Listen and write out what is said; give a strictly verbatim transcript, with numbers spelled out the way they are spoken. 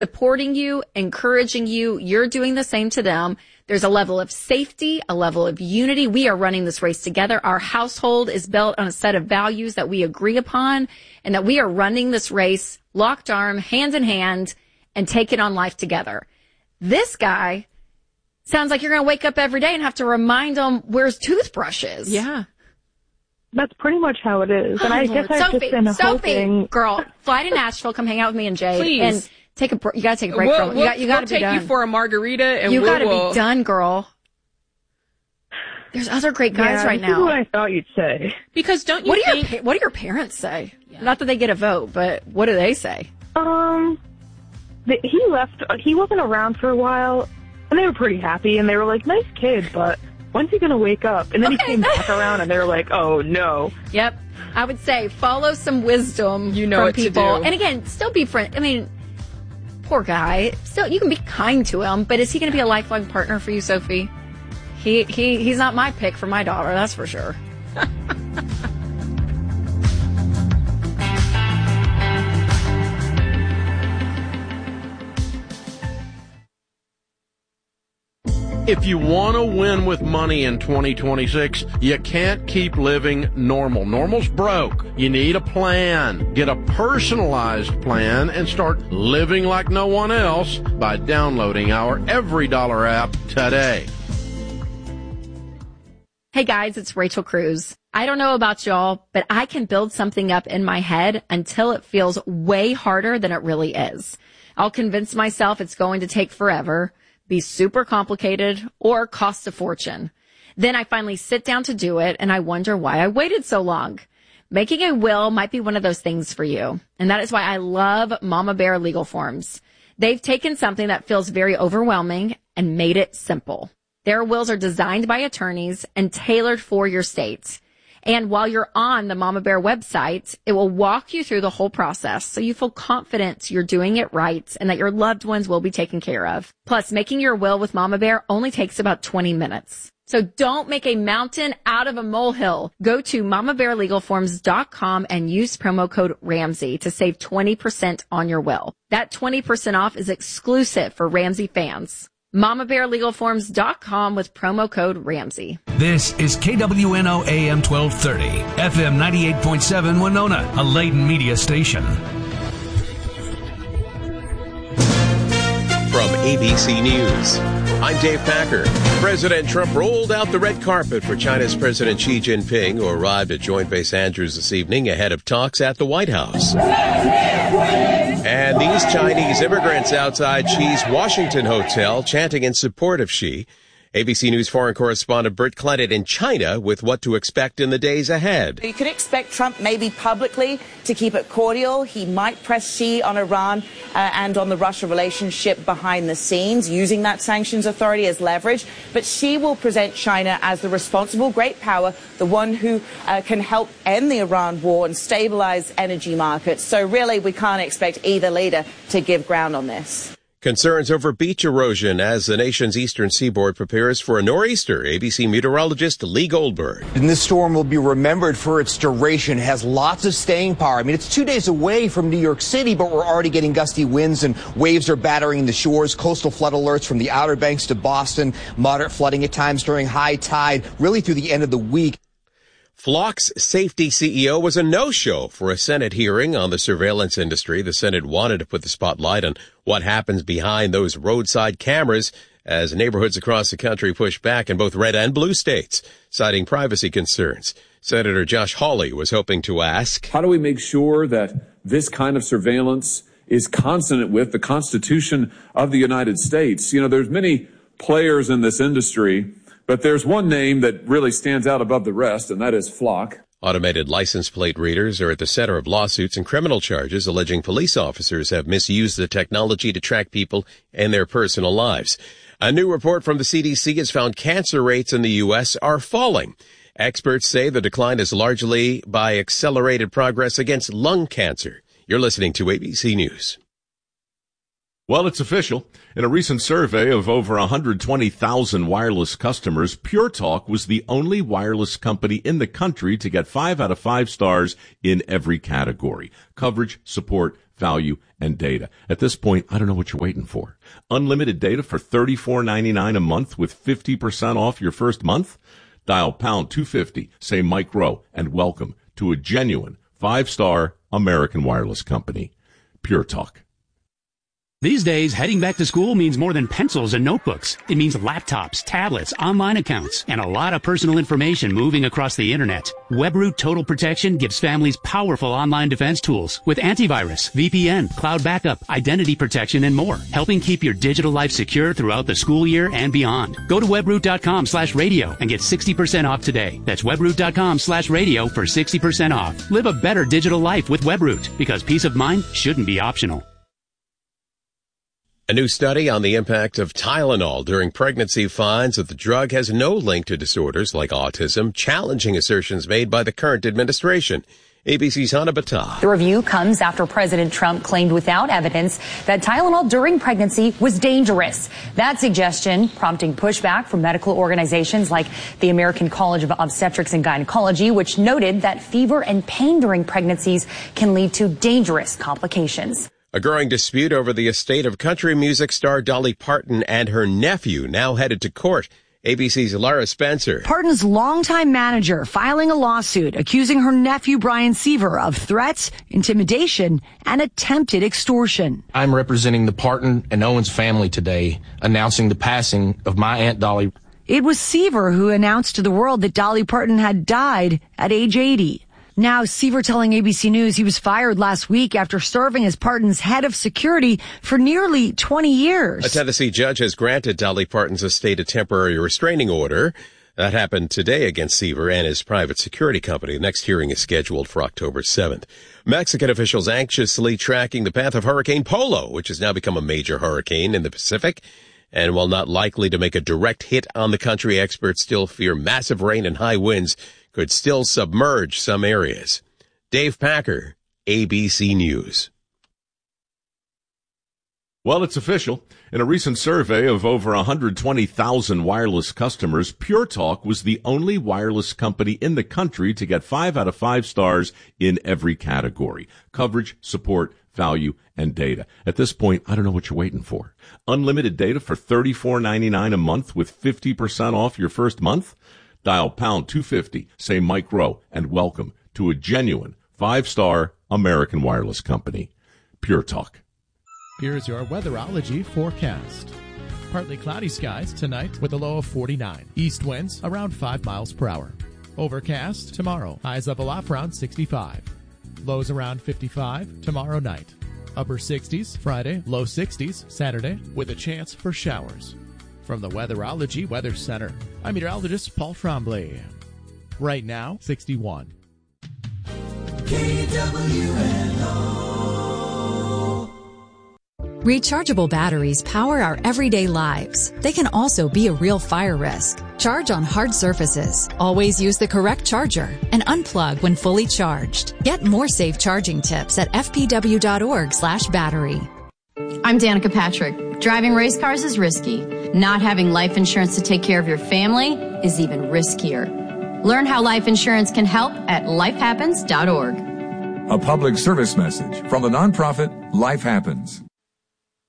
supporting you, encouraging you. You're doing the same to them. There's a level of safety, a level of unity. We are running this race together. Our household is built on a set of values that we agree upon, and that we are running this race locked arm, hand in hand, and taking on life together. This guy sounds like you're going to wake up every day and have to remind him where his toothbrush is. Yeah. That's pretty much how it is. And Oh, I Lord. guess I've Sophie, just been Sophie, hoping... girl, fly to Nashville, come hang out with me and Jay. Please. And take a, br- you gotta take a break we'll, from it. You we'll, got, you gotta we'll be take done. you for a margarita and You we'll, gotta we'll... be done, girl. There's other great guys yeah, right this is now. what I thought you'd say. Because don't you What do think... your pa- What do your parents say? Yeah. Not that they get a vote, but what do they say? Um, the, he left, he wasn't around for a while, and they were pretty happy, and they were like, nice kid, but when's he gonna wake up? And then Okay. he came back around, and they were like, oh, no. Yep. I would say follow some wisdom You know from what to people. do. And again, still be friend. I mean, poor guy. Still, you can be kind to him, but is he going to be a lifelong partner for you, Sophie? He he he's not my pick for my daughter, that's for sure. If you want to win with money in twenty twenty-six, you can't keep living normal. Normal's broke. You need a plan. Get a personalized plan and start living like no one else by downloading our Every Dollar app today. Hey guys, it's Rachel Cruz. I don't know about y'all, but I can build something up in my head until it feels way harder than it really is. I'll convince myself it's going to take forever, be super complicated, or cost a fortune. Then I finally sit down to do it, and I wonder why I waited so long. Making a will might be one of those things for you, and that is why I love Mama Bear Legal Forms. They've taken something that feels very overwhelming and made it simple. Their wills are designed by attorneys and tailored for your state. And while you're on the Mama Bear website, it will walk you through the whole process so you feel confident you're doing it right and that your loved ones will be taken care of. Plus, making your will with Mama Bear only takes about twenty minutes. So don't make a mountain out of a molehill. Go to mama bear legal forms dot com and use promo code Ramsey to save twenty percent on your will. That twenty percent off is exclusive for Ramsey fans. mama bear legal forms dot com with promo code Ramsey. This is K W N O A M twelve thirty, F M ninety-eight point seven Winona, a Layton media station. From A B C News, I'm Dave Packer. President Trump rolled out the red carpet for China's President Xi Jinping, who arrived at Joint Base Andrews this evening ahead of talks at the White House. And these Chinese immigrants outside Xi's Washington hotel chanting in support of Xi. A B C News foreign correspondent Bert Clennet in China with what to expect in the days ahead. You could expect Trump maybe publicly to keep it cordial. He might press Xi on Iran uh, and on the Russia relationship behind the scenes, using that sanctions authority as leverage. But Xi will present China as the responsible great power, the one who uh, can help end the Iran war and stabilize energy markets. So really, we can't expect either leader to give ground on this. Concerns over beach erosion as the nation's eastern seaboard prepares for a nor'easter. A B C meteorologist Lee Goldberg. And this storm will be remembered for its duration, has lots of staying power. I mean, it's two days away from New York City, but we're already getting gusty winds and waves are battering the shores. Coastal flood alerts from the Outer Banks to Boston. Moderate flooding at times during high tide, really through the end of the week. Flock's safety C E O was a no-show for a Senate hearing on the surveillance industry. The Senate wanted to put the spotlight on what happens behind those roadside cameras as neighborhoods across the country push back in both red and blue states, citing privacy concerns. Senator Josh Hawley was hoping to ask, how do we make sure that this kind of surveillance is consonant with the Constitution of the United States? You know, there's many players in this industry, but there's one name that really stands out above the rest, and that is Flock. Automated license plate readers are at the center of lawsuits and criminal charges alleging police officers have misused the technology to track people and their personal lives. A new report from the C D C has found cancer rates in the U S are falling. Experts say the decline is largely by accelerated progress against lung cancer. You're listening to A B C News. Well, it's official. In a recent survey of over one hundred twenty thousand wireless customers, Pure Talk was the only wireless company in the country to get five out of five stars in every category: coverage, support, value, and data. At this point, I don't know what you're waiting for. Unlimited data for thirty-four ninety-nine a month with fifty percent off your first month? Dial pound two fifty, say Mike Rowe, and welcome to a genuine five-star American wireless company. Pure Talk. These days, heading back to school means more than pencils and notebooks. It means laptops, tablets, online accounts, and a lot of personal information moving across the internet. WebRoot Total Protection gives families powerful online defense tools with antivirus, V P N, cloud backup, identity protection, and more, helping keep your digital life secure throughout the school year and beyond. Go to webroot.com slash radio and get sixty percent off today. That's webroot.com slash radio for sixty percent off. Live a better digital life with WebRoot, because peace of mind shouldn't be optional. A new study on the impact of Tylenol during pregnancy finds that the drug has no link to disorders like autism, challenging assertions made by the current administration. A B C's Hannah Battah. The review comes after President Trump claimed without evidence that Tylenol during pregnancy was dangerous. That suggestion prompting pushback from medical organizations like the American College of Obstetrics and Gynecology, which noted that fever and pain during pregnancies can lead to dangerous complications. A growing dispute over the estate of country music star Dolly Parton and her nephew now headed to court. A B C's Lara Spencer. Parton's longtime manager filing a lawsuit accusing her nephew Brian Seaver of threats, intimidation, and attempted extortion. I'm representing the Parton and Owens family today, announcing the passing of my Aunt Dolly. It was Seaver who announced to the world that Dolly Parton had died at age eighty. Now, Seaver telling A B C News he was fired last week after serving as Parton's head of security for nearly twenty years. A Tennessee judge has granted Dolly Parton's estate a temporary restraining order. That happened today against Seaver and his private security company. The next hearing is scheduled for October seventh. Mexican officials anxiously tracking the path of Hurricane Polo, which has now become a major hurricane in the Pacific. And while not likely to make a direct hit on the country, experts still fear massive rain and high winds could still submerge some areas. Dave Packer, A B C News. Well, it's official. In a recent survey of over one hundred twenty thousand wireless customers, Pure Talk was the only wireless company in the country to get five out of five stars in every category: coverage, support, value, and data. At this point, I don't know what you're waiting for. Unlimited data for thirty-four ninety-nine a month with fifty percent off your first month? Dial pound two fifty, say Mike Rowe, and welcome to a genuine five-star American wireless company. Pure Talk. Here's your weatherology forecast. Partly cloudy skies tonight with a low of forty-nine. East winds around five miles per hour. Overcast tomorrow. Highs up a lot around sixty-five. Lows around fifty-five tomorrow night. Upper sixties Friday, low sixties Saturday with a chance for showers. From the Weatherology Weather Center, I'm meteorologist Paul Tremblay. Right now, sixty-one. K W N O. Rechargeable batteries power our everyday lives. They can also be a real fire risk. Charge on hard surfaces. Always use the correct charger and unplug when fully charged. Get more safe charging tips at f p w dot org slash battery. I'm Danica Patrick. Driving race cars is risky. Not having life insurance to take care of your family is even riskier. Learn how life insurance can help at life happens dot org. A public service message from the nonprofit Life Happens.